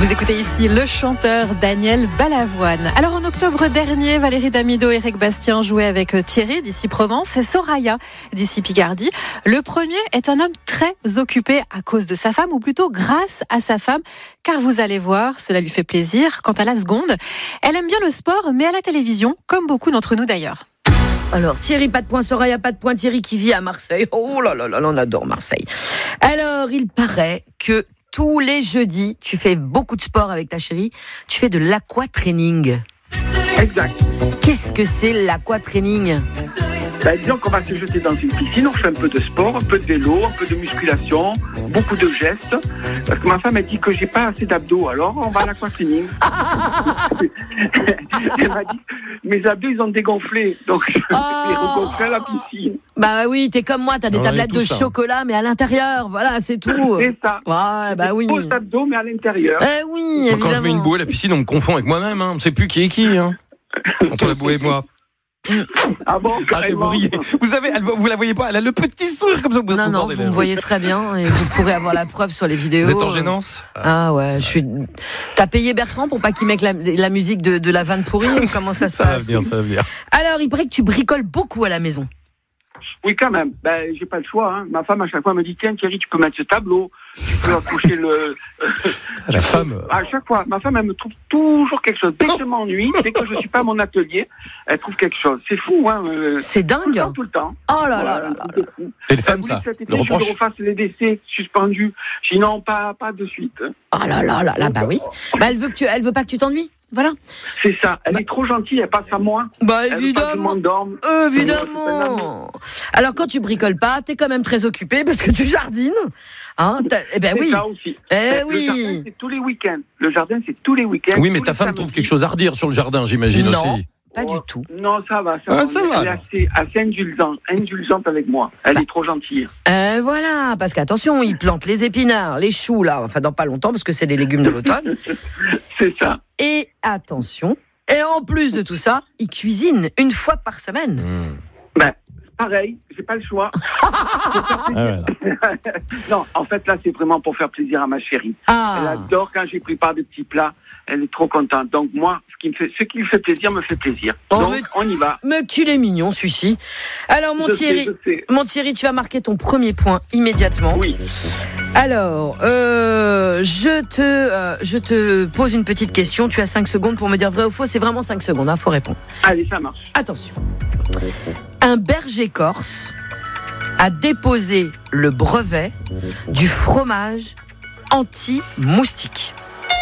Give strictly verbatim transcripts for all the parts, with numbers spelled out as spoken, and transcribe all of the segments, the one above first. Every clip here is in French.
Vous écoutez ici le chanteur Daniel Balavoine. Alors en octobre dernier, Valérie Damido et Eric Bastien jouaient avec Thierry d'ici Provence et Soraya d'ici Picardie. Le premier est un homme très occupé à cause de sa femme, ou plutôt grâce à sa femme, car vous allez voir, cela lui fait plaisir. Quant à la seconde, elle aime bien le sport, mais à la télévision, comme beaucoup d'entre nous d'ailleurs. Alors, Thierry, pas de point, Soraya, pas de point, Thierry qui vit à Marseille. Oh là là là, on adore Marseille. Alors, il paraît que tous les jeudis, tu fais beaucoup de sport avec ta chérie, tu fais de l'aquatraining. Exact. Qu'est-ce que c'est l'aquatraining ? Ben, disons qu'on va se jeter dans une piscine, on fait un peu de sport, un peu de vélo, un peu de musculation, beaucoup de gestes. Parce que ma femme a dit que j'ai pas assez d'abdos, alors on va à l'aquatraining. Elle m'a dit, mes abdos ils ont dégonflé, donc je oh. vais regonfler à la piscine. Bah oui, t'es comme moi, t'as des Ouais, tablettes de ça. chocolat, mais à l'intérieur, voilà, c'est tout. C'est ça. Ouais, bah oui. Faux abdos, mais à l'intérieur. Eh oui, évidemment. Quand je mets une bouée à la piscine, on me confond avec moi-même. Hein. On ne sait plus qui est qui. Hein. Entre la bouée et moi. Ah bon, Ah, vous riez. Vous savez, elle, vous la voyez pas. Elle a le petit sourire comme ça. Non, non, vous me voyez très bien et vous pourrez avoir la preuve sur les vidéos. Vous êtes en gênance ? Ah ouais, je suis. T'as payé Bertrand pour pas qu'il mette la, la musique de, de la vanne pourrie ou comment ça se Ça va passe ? bien, ça va bien. Alors, il paraît que tu bricoles beaucoup à la maison. Oui, quand même. Ben, j'ai pas le choix. Hein. Ma femme, à chaque fois, me dit, tiens, Thierry, tu peux mettre ce tableau. Tu peux accrocher le... La femme... À chaque fois, ma femme, elle me trouve toujours quelque chose. Dès que je m'ennuie, dès que je suis pas à mon atelier, elle trouve quelque chose. C'est fou, hein. euh, C'est Tout le temps, dingue. tout le temps. Oh là là Voilà, là là. c'est fou. C'est le Elle femme, voulait ça. que cet été, Le je reproche. lui refasse les décès suspendus. J'ai dit non, pas, pas de suite. Oh là là là là, bah oui. Bah elle veut que tu, elle veut pas que tu t'ennuies. Voilà. C'est ça. Elle est trop gentille, elle passe à moi. Bah Elle veut pas que je évidemment. m'endorme. Évidemment. Alors quand tu bricoles pas, t'es quand même très occupé parce que tu jardines. Hein, t'as- eh ben C'est oui. ça aussi. Eh Le oui. jardin, c'est tous les week-ends. Le jardin, c'est tous les week-ends. Oui, mais tous ta les femme samedis. trouve quelque chose à redire sur le jardin, j'imagine Non. aussi. Pas Oh, du tout. Non, ça va. Ça Ah, va. ça Elle va, est alors. assez, assez indulgente, indulgente avec moi. Elle est trop gentille. Euh, voilà, parce qu'attention, ils plantent les épinards, les choux là, enfin dans pas longtemps parce que c'est des légumes de l'automne. C'est ça. Et attention, et en plus de tout ça, ils cuisinent une fois par semaine. Mmh. Ben, pareil, j'ai pas le choix. Ah, voilà. Non, en fait, là, c'est vraiment pour faire plaisir à ma chérie. Elle Ah, adore quand j'ai préparé des petits plats. Elle est trop contente. Donc, moi, ce qui me fait, ce qui lui fait plaisir me fait plaisir. Oh, Donc, mais- on y va. mais qu'il est mignon celui-ci. Alors mon Je Thierry, sais, je sais. mon Thierry, tu vas marquer ton premier point immédiatement. Oui. Alors, euh, je te, euh, je te pose une petite question. Tu as cinq secondes pour me dire vrai ou faux. C'est vraiment cinq secondes, hein, faut répondre. Allez, ça marche. Attention. Un berger corse a déposé le brevet du fromage anti-moustique.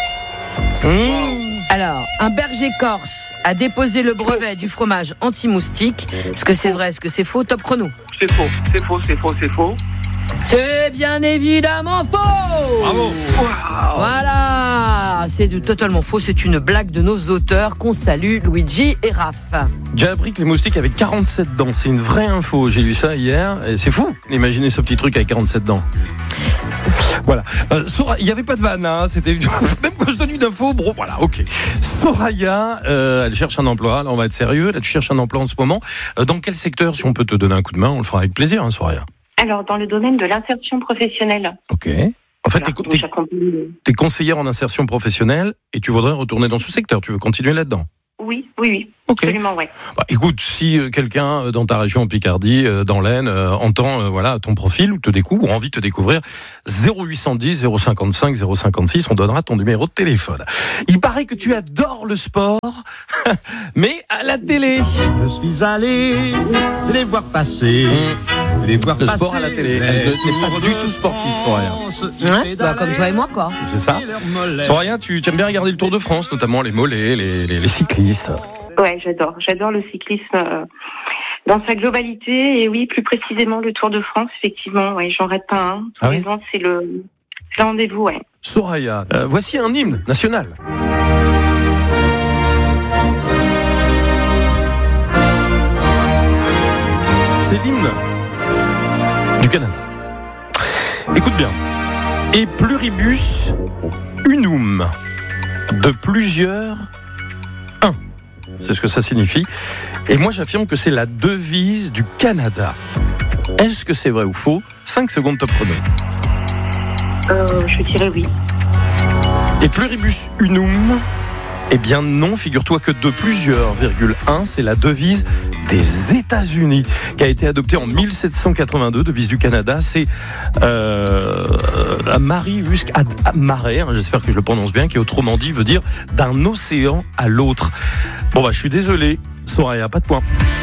Mmh. Alors, un berger corse a déposé le brevet du fromage anti-moustique. Est-ce que c'est vrai? Est-ce que c'est faux? Top chrono. C'est faux, c'est faux, c'est faux, c'est faux. C'est bien évidemment faux. Bravo. Voilà, c'est du- totalement faux. C'est une blague de nos auteurs qu'on salue, Luigi et Raph. J'ai appris que les moustiques avaient quarante-sept dents. C'est une vraie info. J'ai lu ça hier. Et c'est fou. Imaginez ce petit truc avec quarante-sept dents. Voilà. Euh, Sora- il n'y avait pas de vanne. Hein. C'était même quand je donne une info. Bon, voilà. Ok. Soraya, euh, elle cherche un emploi. Là, on va être sérieux. Là, tu cherches un emploi en ce moment. Euh, dans quel secteur, si on peut te donner un coup de main, on le fera avec plaisir, hein, Soraya. Alors, dans le domaine de l'insertion professionnelle. Ok. En fait, Voilà, t'es, donc t'es, j'accompagne- t'es conseillère en insertion professionnelle et tu voudrais retourner dans ce secteur. Tu veux continuer là-dedans. Oui, oui, oui. Ok. Absolument, ouais. Bah, écoute, si euh, quelqu'un euh, dans ta région en Picardie, euh, dans l'Aisne, euh, entend euh, voilà ton profil ou te découvre ou a envie de te découvrir, zéro huit cent dix, zéro cinquante-cinq, zéro cinquante-six, on donnera ton numéro de téléphone. Il paraît que tu adores le sport, mais à la télé. Je suis allé les voir passer. Mmh. Les voir Le passer, sport à la télé. Elle ne- n'est pas du tout sportive, Soraya. Ouais, bah, comme toi et moi, quoi. C'est ça. Soraya, tu, tu aimes bien regarder le Tour de France, notamment les mollets, les, les, les cyclistes. Ouais, j'adore. J'adore le cyclisme euh, dans sa globalité. Et oui, plus précisément, le Tour de France, effectivement. Ouais, j'en rate pas un. Tous Ah les ouais ans, c'est le, c'est le rendez-vous, ouais. Soraya, euh, voici un hymne national. C'est l'hymne du Canada. Écoute bien. Et pluribus unum, de plusieurs un. C'est ce que ça signifie. Et moi, j'affirme que c'est la devise du Canada. Est-ce que c'est vrai ou faux? cinq secondes top chrono. Euh, je dirais oui. Et pluribus unum, eh bien non, figure-toi que de plusieurs, virgule un, c'est la devise des États-Unis qui a été adoptée en mille sept cent quatre-vingt-deux, devise du Canada. C'est euh, la Marius ad mare, hein, j'espère que je le prononce bien, qui autrement dit veut dire d'un océan à l'autre. Bon bah je suis désolé, Soraya, pas de point.